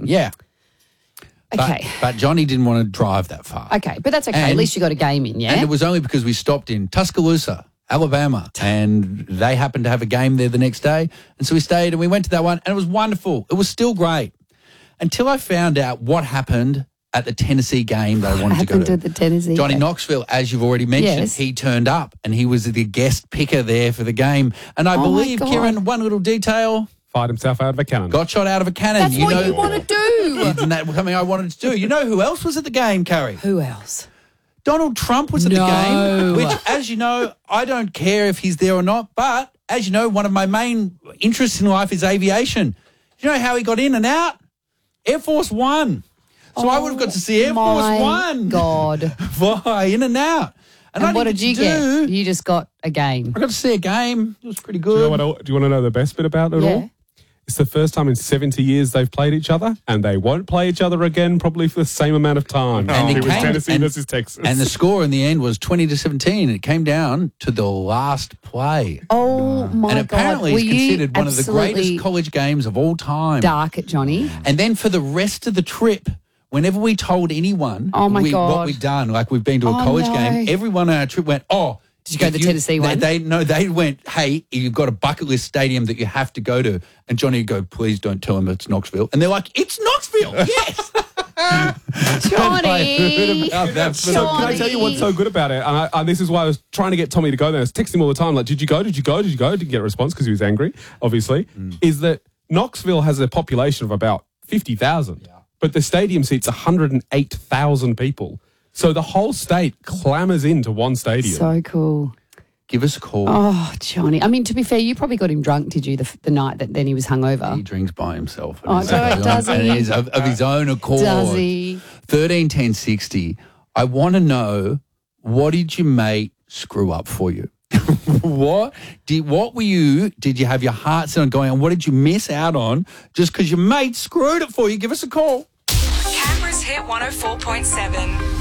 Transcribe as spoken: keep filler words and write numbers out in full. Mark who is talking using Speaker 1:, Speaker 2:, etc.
Speaker 1: game.
Speaker 2: Yeah.
Speaker 1: Okay.
Speaker 2: But, but Johnny didn't want to drive that far.
Speaker 1: Okay, but that's okay.
Speaker 2: And-
Speaker 1: At least you got a game in, yeah?
Speaker 2: And it was only because we stopped in Tuscaloosa, Alabama, and they happened to have a game there the next day. And so we stayed and we went to that one, and it was wonderful. It was still great until I found out what happened at the Tennessee game that I wanted to go
Speaker 1: happened
Speaker 2: to.
Speaker 1: to the Tennessee
Speaker 2: Johnny
Speaker 1: game?
Speaker 2: Knoxville, as you've already mentioned,
Speaker 1: Yes.
Speaker 2: he turned up and he was the guest picker there for the game. And I
Speaker 1: Oh, my
Speaker 2: believe,
Speaker 1: God.
Speaker 2: Kieran, one little detail,
Speaker 3: Fired himself out of a cannon.
Speaker 2: got shot out of a cannon.
Speaker 1: That's
Speaker 2: you
Speaker 1: what
Speaker 2: know,
Speaker 1: you want to do.
Speaker 2: Isn't that something I wanted to do? You know who else was at the game, Carrie?
Speaker 1: Who else?
Speaker 2: Donald Trump was at
Speaker 1: No.
Speaker 2: the game, which, as you know, I don't care if he's there or not. But, as you know, one of my main interests in life is aviation. You know how he got in and out? Air Force One. So I would have got to see Air Force
Speaker 1: My
Speaker 2: One
Speaker 1: God.
Speaker 2: fly in and out.
Speaker 1: And,
Speaker 2: I
Speaker 1: what
Speaker 2: didn't
Speaker 1: did you
Speaker 2: do-
Speaker 1: get? You just got a game.
Speaker 2: I got to see a game. It was pretty
Speaker 3: Do you,
Speaker 2: good.
Speaker 3: know what I- do you want to know the best bit about it
Speaker 1: Yeah.
Speaker 3: all? It's the first time in seventy years they've played each other, and they won't play each other again probably for the same amount of time.
Speaker 2: And
Speaker 3: it
Speaker 2: it
Speaker 3: was
Speaker 2: came-
Speaker 3: Tennessee
Speaker 2: and-
Speaker 3: versus Texas.
Speaker 2: And the score in the end was twenty to seventeen. It came down to the last play.
Speaker 1: Oh, my
Speaker 2: and apparently
Speaker 1: God.
Speaker 2: it's
Speaker 1: Were you
Speaker 2: considered one of the
Speaker 1: absolutely
Speaker 2: greatest college games of all time.
Speaker 1: dark at Johnny?
Speaker 2: And then for the rest of the trip, whenever we told anyone
Speaker 1: Oh, my
Speaker 2: we,
Speaker 1: God.
Speaker 2: what we'd done, like we've been to a
Speaker 1: Oh,
Speaker 2: college
Speaker 1: no.
Speaker 2: game, everyone on our trip went, oh.
Speaker 1: Did you go to
Speaker 2: if
Speaker 1: the Tennessee
Speaker 2: they,
Speaker 1: one?
Speaker 2: They, no, they went, hey, you've got a bucket list stadium that you have to go to. And Johnny would go, please don't tell him it's Knoxville. And they're like, it's Knoxville, yes.
Speaker 1: Johnny.
Speaker 2: about that.
Speaker 3: So can I tell you what's so good about it? And, I, and this is why I was trying to get Tommy to go there. I was texting him all the time, like, did you go? Did you go? Did you go? Didn't get a response because he was angry, obviously.
Speaker 2: Mm.
Speaker 3: Is that Knoxville has a population of about fifty thousand, but the stadium seats one hundred eight thousand people. So the whole state clamours into one stadium.
Speaker 1: So cool.
Speaker 2: Give us a call.
Speaker 1: Oh, Johnny. I mean, to be fair, you probably got him drunk, did you, the, the night that then he was hungover?
Speaker 2: He drinks by himself.
Speaker 1: Oh,
Speaker 2: Of his
Speaker 1: do-
Speaker 2: own-
Speaker 1: does he?
Speaker 2: and it is Of, of his own accord.
Speaker 1: Does he?
Speaker 2: thirteen ten sixty. I want to know, what did your mate screw up for you? what did what were you? Did you have your heart set on going on? What did you miss out on just because your mate screwed it for you? Give us a call.
Speaker 4: Canberra's Hit one oh four point seven.